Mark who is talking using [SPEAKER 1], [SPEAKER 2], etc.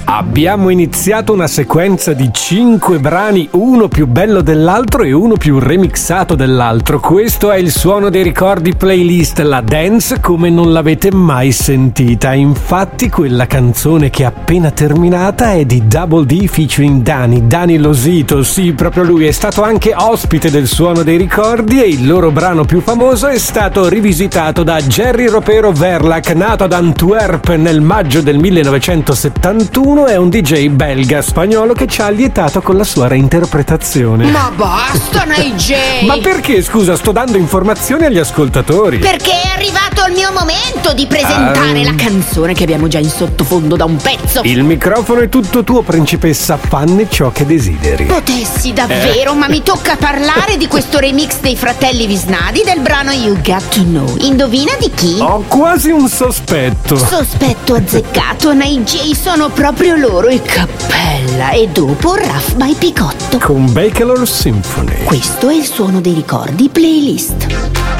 [SPEAKER 1] Abbiamo iniziato una sequenza di 5 brani, uno più bello dell'altro e uno più remixato dell'altro. Questo è il Suono dei Ricordi playlist, la dance come non l'avete mai sentita. Infatti quella canzone che è appena terminata è di Double D featuring Dani Losito. Sì, proprio lui è stato anche ospite del Suono dei Ricordi e il loro brano più famoso è stato rivisitato da Jerry Ropero Verlac, nato ad Antwerp nel maggio del 1971. È un DJ belga spagnolo che ci ha allietato con la sua reinterpretazione.
[SPEAKER 2] Ma basta, NJ!
[SPEAKER 1] Ma perché, scusa, sto dando informazioni agli ascoltatori?
[SPEAKER 2] Perché è arrivato il mio momento di presentare la canzone che abbiamo già in sottofondo da un pezzo.
[SPEAKER 1] Il microfono è tutto tuo, principessa, fanne ciò che desideri.
[SPEAKER 2] Potessi davvero, ma mi tocca parlare di questo remix dei fratelli Visnadi del brano You Got to Know. Indovina di chi?
[SPEAKER 1] Ho quasi un sospetto.
[SPEAKER 2] Sospetto azzeccato, NJ, sono proprio loro, e Cappella, e dopo Rough by Picotto
[SPEAKER 1] con Bakelor Symphony.
[SPEAKER 2] Questo è il Suono dei Ricordi playlist.